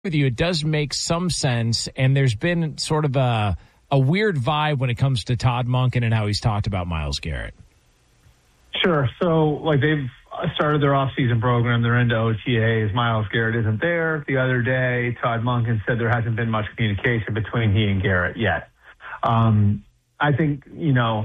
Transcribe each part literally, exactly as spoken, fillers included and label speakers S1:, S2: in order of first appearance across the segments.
S1: with you, it does make some sense, and there's been sort of a a weird vibe when it comes to Todd Monken and how he's talked about Myles Garrett.
S2: Sure. So, like, they've started their off-season program. They're into O T As. Myles Garrett isn't there. The other day, Todd Monken said there hasn't been much communication between he and Garrett yet. Um, I think, you know,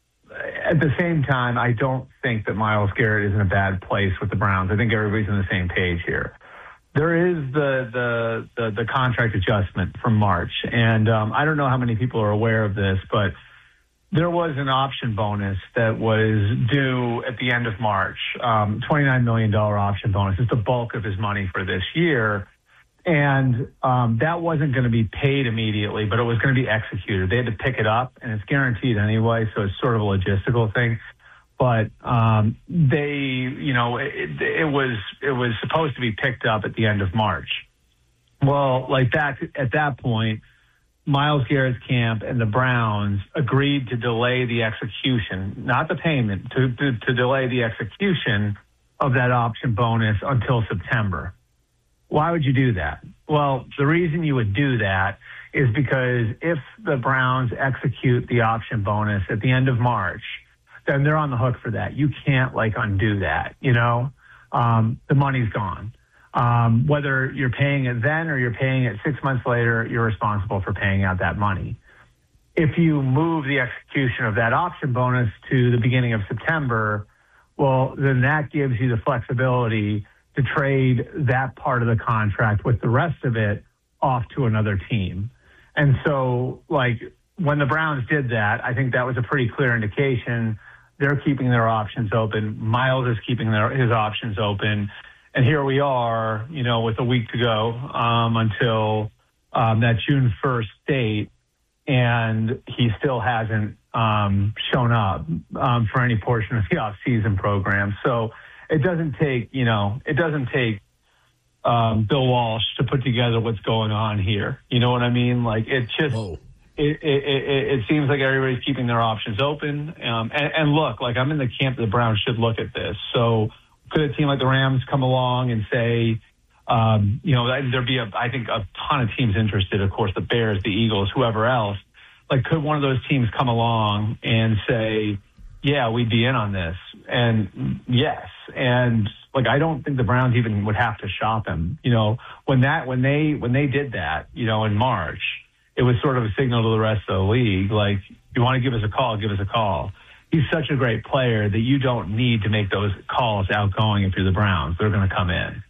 S2: at the same time, I don't think that Myles Garrett is in a bad place with the Browns. I think everybody's on the same page here. There is the the the, the contract adjustment from March, and um, I don't know how many people are aware of this, but there was an option bonus that was due at the end of March, um, twenty-nine million dollars option bonus. It's the bulk of his money for this year, and um, that wasn't going to be paid immediately, but it was going to be executed. They had to pick it up, and it's guaranteed anyway, so it's sort of a logistical thing. But um, they, you know, it, it was it was supposed to be picked up at the end of March. Well, like that at that point, Myles Garrett's camp and the Browns agreed to delay the execution, not the payment, to, to, to delay the execution of that option bonus until September. Why would you do that? Well, the reason you would do that is because if the Browns execute the option bonus at the end of March, then they're on the hook for that. You can't, like, undo that, you know? Um, the money's gone. Um, whether you're paying it then or you're paying it six months later, you're responsible for paying out that money. If you move the execution of that option bonus to the beginning of September, well, then that gives you the flexibility to trade that part of the contract with the rest of it off to another team. And so, like, when the Browns did that, I think that was a pretty clear indication they're keeping their options open. Myles is keeping their, his options open. And here we are, you know, with a week to go um, until um, that June first date, and he still hasn't um, shown up um, for any portion of the off-season program. So it doesn't take, you know, it doesn't take um, Bill Walsh to put together what's going on here. You know what I mean? Like, it just... Whoa. It, it, it, it seems like everybody's keeping their options open. Um, and, and look, like, I'm in the camp that the Browns should look at this. So could a team like the Rams come along and say, um, you know, there'd be, a, I think, a ton of teams interested, of course, the Bears, the Eagles, whoever else. Like, could one of those teams come along and say, yeah, we'd be in on this? And yes. And, like, I don't think the Browns even would have to shop him. You know, when that, when they, when they did that, you know, in March, it was sort of a signal to the rest of the league, like, you want to give us a call, give us a call. He's such a great player that you don't need to make those calls outgoing if you're the Browns. They're going to come in.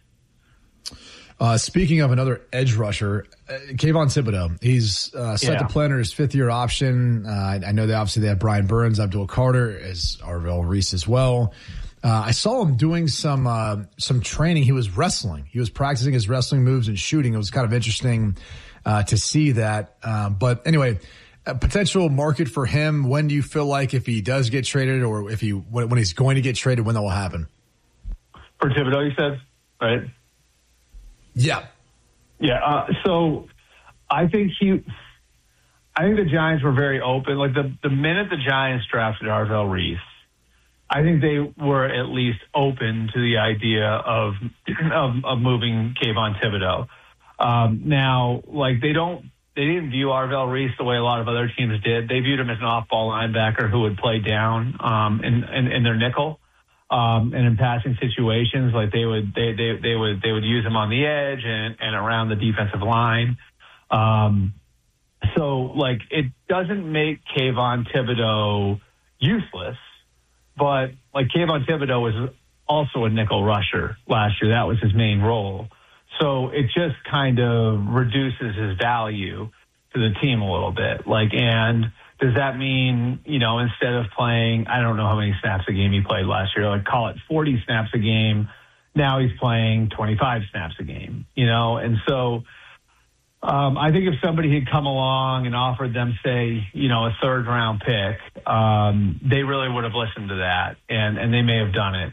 S3: Uh, speaking of another edge rusher, uh, Kayvon Thibodeaux, he's uh, set
S2: yeah.
S3: to play under his fifth-year option. Uh, I, I know that obviously they have Brian Burns, Abdul Carter, as Arvell Reese as well. Uh, I saw him doing some uh, some training. He was wrestling. He was practicing his wrestling moves and shooting. It was kind of interesting uh, to see that. Uh, but anyway, a potential market for him. When do you feel like if he does get traded, or if he when, when he's going to get traded, when that will happen?
S2: For Thibodeaux, you said, right?
S3: Yeah.
S2: Yeah. Uh, so I think he, I think the Giants were very open. Like, the, the minute the Giants drafted Arvell Reese, I think they were at least open to the idea of of, of moving Kayvon Thibodeaux. Um, now, like, they don't, they didn't view Arvell Reese the way a lot of other teams did. They viewed him as an off-ball linebacker who would play down um, in, in, in their nickel. Um, and in passing situations, like, they would, they, they, they would, they would use him on the edge and, and around the defensive line. Um, so, like, it doesn't make Kayvon Thibodeaux useless, but, like, Kayvon Thibodeaux was also a nickel rusher last year. That was his main role. So it just kind of reduces his value to the team a little bit. Like, and does that mean, you know, instead of playing, I don't know how many snaps a game he played last year, like, call it forty snaps a game, now he's playing twenty-five snaps a game, you know? And so um, I think if somebody had come along and offered them, say, you know, a third round pick, um, they really would have listened to that, and, and they may have done it.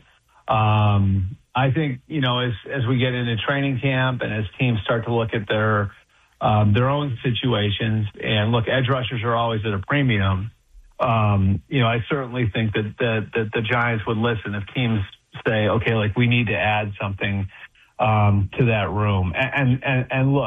S2: Um, I think, you know, as, as we get into training camp and as teams start to look at their Um, their own situations. And look, edge rushers are always at a premium. Um, you know, I certainly think that, that, that the Giants would listen if teams say, okay, like, we need to add something um, to that room. And, and, and look,